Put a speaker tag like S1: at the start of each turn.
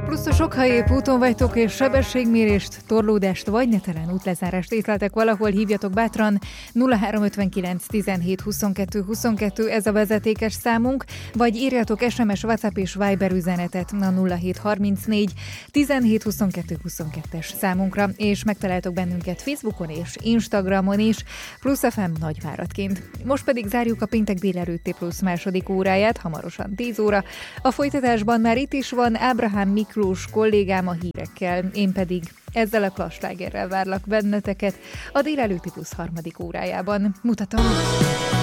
S1: Pluszosok, ha épp úton vagytok és sebességmérést, torlódást vagy netelen útlezárást észleltek valahol, hívjatok bátran 0359 17 22 22, ez a vezetékes számunk, vagy írjatok SMS, WhatsApp és Viber üzenetet a 0734 17 22 22-es számunkra, és megtaláltok bennünket Facebookon és Instagramon is, Plusz FM Nagyváradként. Most pedig zárjuk a péntek délelőtti Plusz második óráját, hamarosan 10 óra. A folytatásban már itt is van Ábrahám Miklós kollégám a hírekkel, én pedig ezzel a klasslágerrel várlak benneteket a délelőtti Plusz harmadik órájában. Mutatom!